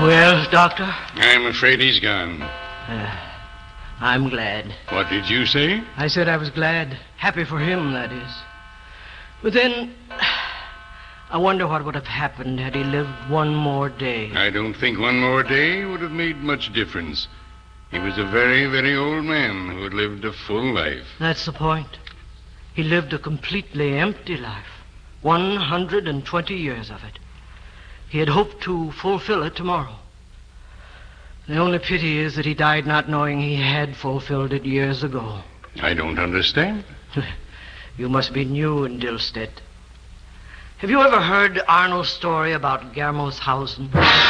Well, Doctor? I'm afraid he's gone. I'm glad. What did you say? I said I was glad. Happy for him, that is. But then, I wonder what would have happened had he lived one more day. I don't think one more day would have made much difference. He was a very, very old man who had lived a full life. That's the point. He lived a completely empty life. 120 years of it. He had hoped to fulfill it tomorrow. The only pity is that he died not knowing he had fulfilled it years ago. I don't understand. You must be new in Dilstedt. Have you ever heard Arnold's story about Germoshausen?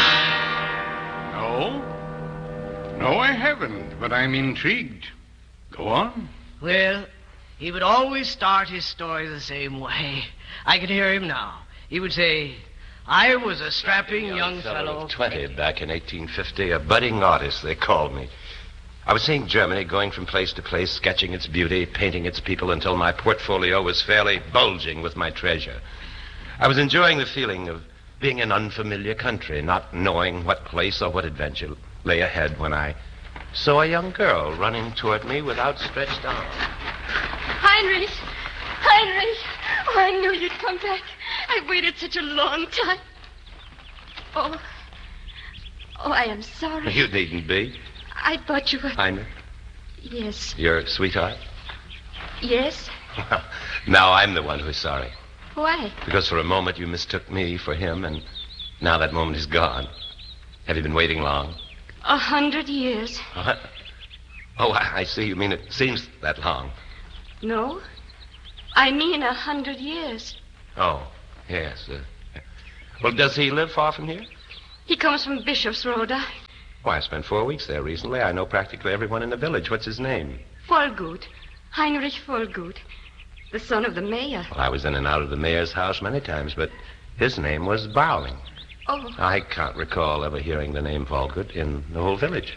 No. No, I haven't, but I'm intrigued. Go on. Well, he would always start his story the same way. I can hear him now. He would say, I was a strapping young fellow of 20 back in 1850, a budding artist, they called me. I was seeing Germany, going from place to place, sketching its beauty, painting its people, until my portfolio was fairly bulging with my treasure. I was enjoying the feeling of being in unfamiliar country, not knowing what place or what adventure lay ahead when I saw a young girl running toward me with outstretched arms. Heinrich! Heinrich! Oh, I knew you'd come back. I've waited such a long time. Oh, I am sorry. You needn't be. I thought you were... Heinrich? Yes. Your sweetheart? Yes. Well, now I'm the one who's sorry. Why? Because for a moment you mistook me for him, and now that moment is gone. Have you been waiting long? 100 years. What? Oh, I see. You mean it seems that long. No. I mean 100 years. Oh, yes. Well, does he live far from here? He comes from Bischofsrode. Why, I spent 4 weeks there recently. I know practically everyone in the village. What's his name? Vollgut. Heinrich Vollgut. The son of the mayor. Well, I was in and out of the mayor's house many times, but his name was Bowling. Oh. I can't recall ever hearing the name Vollgut in the whole village.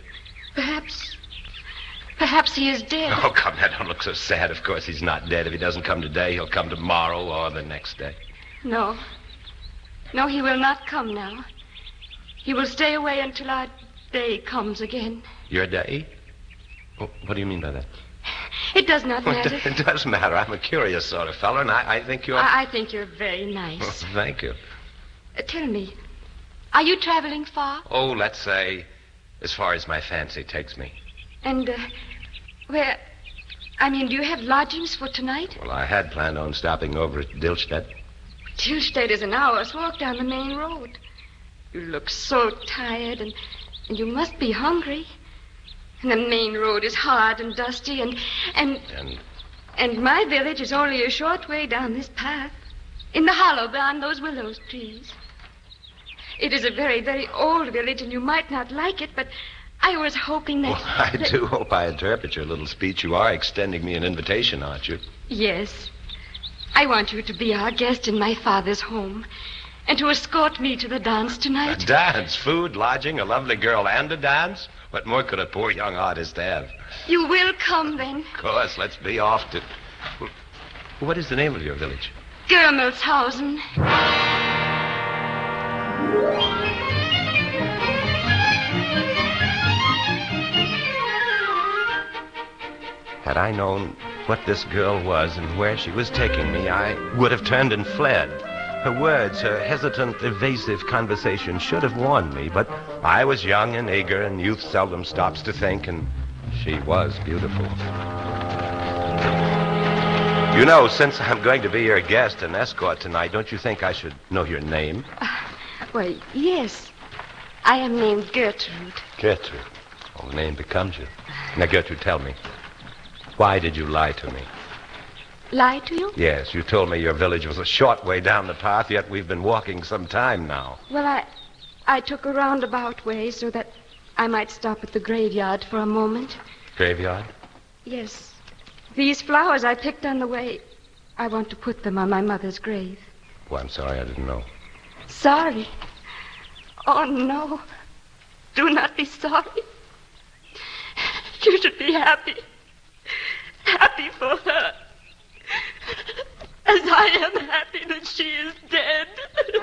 Perhaps he is dead. Oh, come now, don't look so sad. Of course he's not dead. If he doesn't come today, he'll come tomorrow or the next day. No. No, he will not come now. He will stay away until our day comes again. Your day? What do you mean by that? It does not matter. It does matter. I'm a curious sort of fellow, and I think you're... I think you're very nice. Oh, thank you. Tell me, are you traveling far? Oh, let's say as far as my fancy takes me. And, do you have lodgings for tonight? Well, I had planned on stopping over at Dilstedt. Dilstedt is an hour's walk down the main road. You look so tired, and you must be hungry. And the main road is hard and dusty, and my village is only a short way down this path, in the hollow beyond those willow trees. It is a very, very old village, and you might not like it, but I was hoping that... Well, I do hope I interpret your little speech. You are extending me an invitation, aren't you? Yes. I want you to be our guest in my father's home, and to escort me to the dance tonight. A dance? Food, lodging, a lovely girl, and a dance? What more could a poor young artist have? You will come, then? Of course. Let's be off to... Well, what is the name of your village? Germelshausen. Had I known what this girl was and where she was taking me, I would have turned and fled. Her words, her hesitant, evasive conversation should have warned me, but I was young and eager, and youth seldom stops to think, and she was beautiful. You know, since I'm going to be your guest and escort tonight, don't you think I should know your name? Well, yes. I am named Gertrude. Gertrude. Well, the name becomes you. Now, Gertrude, tell me, why did you lie to me? Lie to you? Yes, you told me your village was a short way down the path, yet we've been walking some time now. Well, I took a roundabout way so that I might stop at the graveyard for a moment. Graveyard? Yes. These flowers I picked on the way, I want to put them on my mother's grave. Oh, I'm sorry, I didn't know. Sorry? Oh, no. Do not be sorry. You should be happy. Happy for her. As I am happy that she is dead.